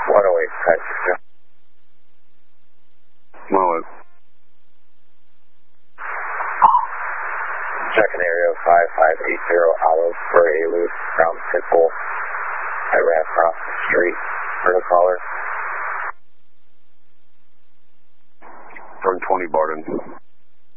108, 108. Checking area 5580 Olive for a loose brown pitbull. I ran across the street for the caller. 120 Barton.